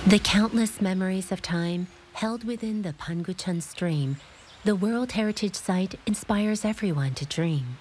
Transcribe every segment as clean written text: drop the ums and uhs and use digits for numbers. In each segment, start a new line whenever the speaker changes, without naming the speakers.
The countless memories of time held within the Pangucheon stream, the World Heritage Site inspires everyone to dream.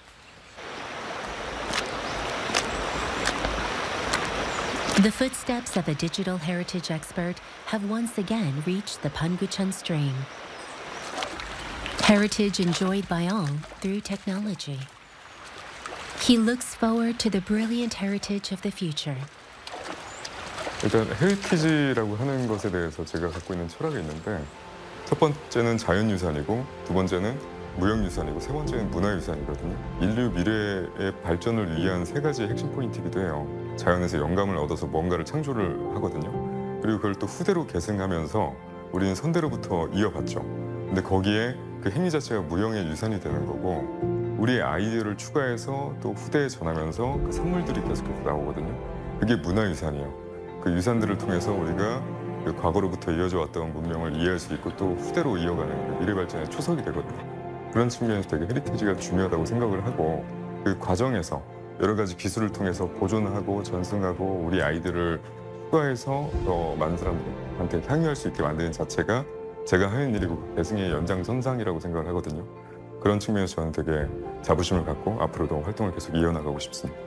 The footsteps of a digital heritage expert have once again reached the Pangucheon stream. Heritage enjoyed by all through technology. He looks forward to the brilliant heritage of the future.
일단 헤리티지라고 하는 것에 대해서 제가 갖고 있는 철학이 있는데 첫 번째는 자연유산이고 두 번째는 무형유산이고 세 번째는 문화유산이거든요. 인류 미래의 발전을 위한 세 가지 핵심 포인트이기도 해요. 자연에서 영감을 얻어서 뭔가를 창조를 하거든요. 그리고 그걸 또 후대로 계승하면서 우리는 선대로부터 이어받죠. 근데 거기에 그 행위 자체가 무형의 유산이 되는 거고 우리의 아이디어를 추가해서 또 후대에 전하면서 그 선물들이 계속해서 나오거든요. 그게 문화유산이에요. 그 유산들을 통해서 우리가 그 과거로부터 이어져 왔던 문명을 이해할 수 있고 또 후대로 이어가는 그 미래 발전의 초석이 되거든요. 그런 측면에서 되게 헤리티지가 중요하다고 생각을 하고 그 과정에서 여러 가지 기술을 통해서 보존하고 전승하고 우리 아이들을 추가해서 더 많은 사람들한테 향유할 수 있게 만드는 자체가 제가 하는 일이고 대승의 연장선상이라고 생각을 하거든요. 그런 측면에서 저는 되게 자부심을 갖고 앞으로도 활동을 계속 이어나가고 싶습니다.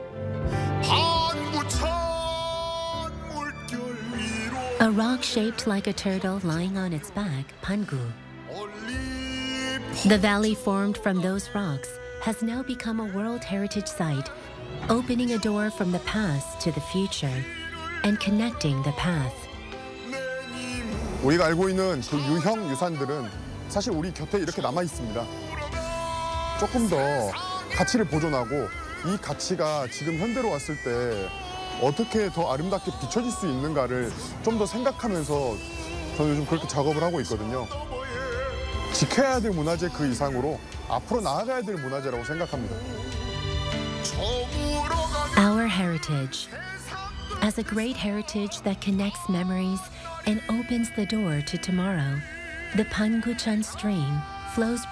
A rock shaped like a turtle lying on its back, Pangu. The valley formed from those rocks has now become a World Heritage Site, opening a door from the past to the future and connecting the path.
우리가 알고 있는 그 유형 유산들은 사실 우리 곁에 이렇게 남아 있습니다. 조금 더 가치를 보존하고 이 가치가 지금 현대로 왔을 때 어떻게 더 아름답게 비춰질 수 있는가를 좀 더 생각하면서 저는 요즘 그렇게 작업을 하고 있거든요. 지켜야 될 문화재 그 이상으로 앞으로 나아가야 될 문화재라고 생각합니다.
Our heritage. As a great heritage that connects memories and opens the door to tomorrow, the Pangucheon stream flows